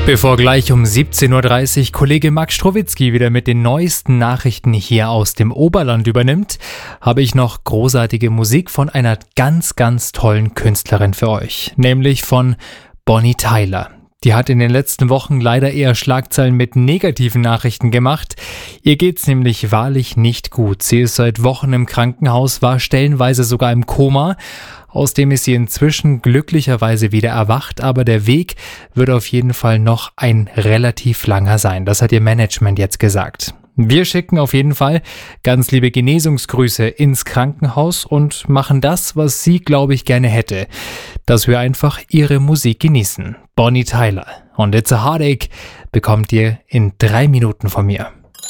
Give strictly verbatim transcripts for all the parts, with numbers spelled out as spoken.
Bevor gleich um siebzehn Uhr dreißig Kollege Max Strowitzki wieder mit den neuesten Nachrichten hier aus dem Oberland übernimmt, habe ich noch großartige Musik von einer ganz, ganz tollen Künstlerin für euch, nämlich von Bonnie Tyler. Die hat in den letzten Wochen leider eher Schlagzeilen mit negativen Nachrichten gemacht. Ihr geht's nämlich wahrlich nicht gut. Sie ist seit Wochen im Krankenhaus, war stellenweise sogar im Koma. Aus dem ist sie inzwischen glücklicherweise wieder erwacht, aber der Weg wird auf jeden Fall noch ein relativ langer sein. Das hat ihr Management jetzt gesagt. Wir schicken auf jeden Fall ganz liebe Genesungsgrüße ins Krankenhaus und machen das, was sie, glaube ich, gerne hätte, dass wir einfach ihre Musik genießen. Bonnie Tyler und It's a Heartache bekommt ihr in drei Minuten von mir.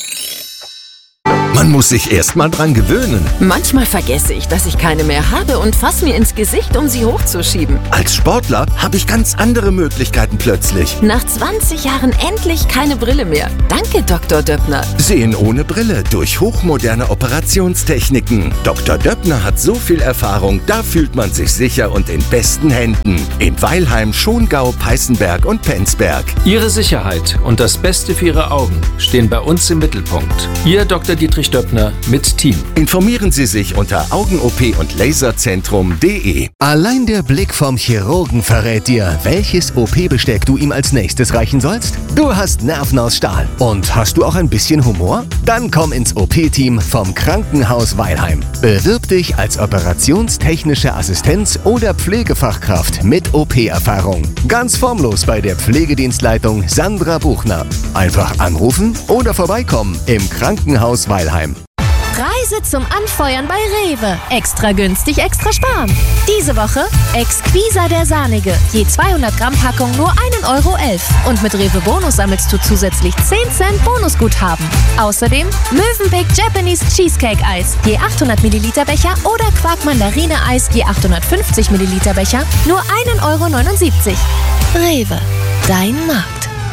Man muss sich erst mal dran gewöhnen. Manchmal vergesse ich, dass ich keine mehr habe und fass mir ins Gesicht, um sie hochzuschieben. Als Sportler habe ich ganz andere Möglichkeiten plötzlich. Nach zwanzig Jahren endlich keine Brille mehr. Danke, Doktor Döppner. Sehen ohne Brille durch hochmoderne Operationstechniken. Doktor Döppner hat so viel Erfahrung, da fühlt man sich sicher und in besten Händen. In Weilheim, Schongau, Peißenberg und Penzberg. Ihre Sicherheit und das Beste für Ihre Augen stehen bei uns im Mittelpunkt. Ihr Doktor Dietrich Döppner mit Team. Informieren Sie sich unter Augen-O P und Laserzentrum punkt de. Allein der Blick vom Chirurgen verrät dir, welches O P-Besteck du ihm als nächstes reichen sollst. Du hast Nerven aus Stahl. Und hast du auch ein bisschen Humor? Dann komm ins O P-Team vom Krankenhaus Weilheim. Bewirb dich als operationstechnische Assistenz oder Pflegefachkraft mit O P-Erfahrung. Ganz formlos bei der Pflegedienstleitung Sandra Buchner. Einfach anrufen oder vorbeikommen im Krankenhaus Weilheim. Reise zum Anfeuern bei Rewe. Extra günstig, extra sparen. Diese Woche Exquisa der Sahnige. Je zweihundert Gramm Packung nur ein Euro elf. Und mit Rewe Bonus sammelst du zusätzlich zehn Cent Bonusguthaben. Außerdem Mövenpick Japanese Cheesecake Eis. Je achthundert Milliliter Becher oder Quark Mandarine Eis. Je achthundertfünfzig Milliliter Becher nur ein Euro neunundsiebzig. Rewe, dein Markt.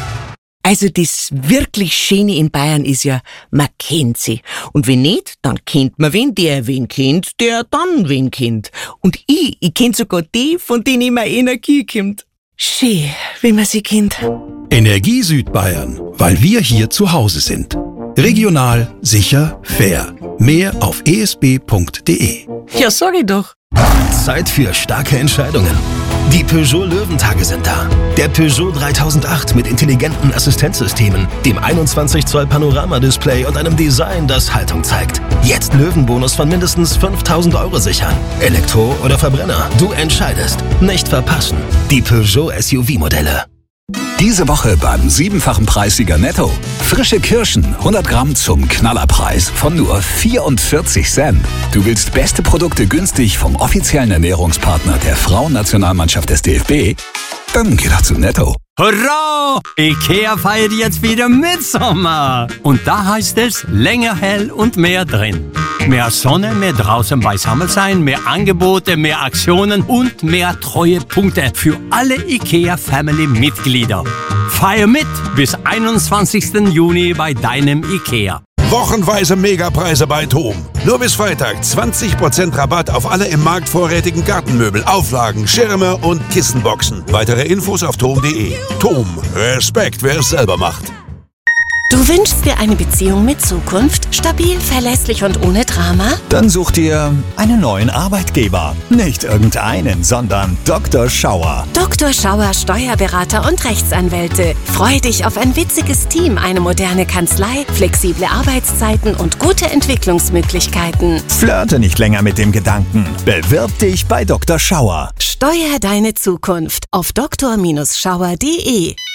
Also das wirklich Schöne in Bayern ist ja, man kennt sie. Und wenn nicht, dann kennt man wen, der wen kennt, der dann wen kennt. Und ich, ich kenn sogar die, von denen immer Energie kommt. Schön, wie man sie kennt. Energie Südbayern, weil wir hier zu Hause sind. Regional, sicher, fair. Mehr auf e s b punkt de. Ja, sag ich doch. Zeit für starke Entscheidungen. Die Peugeot Löwentage sind da. Der Peugeot dreitausendacht mit intelligenten Assistenzsystemen, dem einundzwanzig Zoll Panoramadisplay und einem Design, das Haltung zeigt. Jetzt Löwenbonus von mindestens fünftausend Euro sichern. Elektro oder Verbrenner, du entscheidest. Nicht verpassen. Die Peugeot S U V-Modelle. Diese Woche beim siebenfachen Preissieger Netto. Frische Kirschen, hundert Gramm zum Knallerpreis von nur vierundvierzig Cent. Du willst beste Produkte günstig vom offiziellen Ernährungspartner der Frauennationalmannschaft des D F B? Dann geh doch zu Netto. Hurra! IKEA feiert jetzt wieder Mitsommer. Und da heißt es länger hell und mehr drin. Mehr Sonne, mehr draußen beisammen sein, mehr Angebote, mehr Aktionen und mehr Treuepunkte für alle IKEA-Family-Mitglieder. Feier mit bis einundzwanzigsten Juni bei deinem IKEA. Wochenweise Megapreise bei TOM. Nur bis Freitag zwanzig Prozent Rabatt auf alle im Markt vorrätigen Gartenmöbel, Auflagen, Schirme und Kissenboxen. Weitere Infos auf tom punkt de. TOM. Respekt, wer es selber macht. Du wünschst dir eine Beziehung mit Zukunft? Stabil, verlässlich und ohne Drama? Dann such dir einen neuen Arbeitgeber. Nicht irgendeinen, sondern Doktor Schauer. Doktor Schauer, Steuerberater und Rechtsanwälte. Freu dich auf ein witziges Team, eine moderne Kanzlei, flexible Arbeitszeiten und gute Entwicklungsmöglichkeiten. Flirte nicht länger mit dem Gedanken. Bewirb dich bei Doktor Schauer. Steuer deine Zukunft auf doktor Schauer punkt de.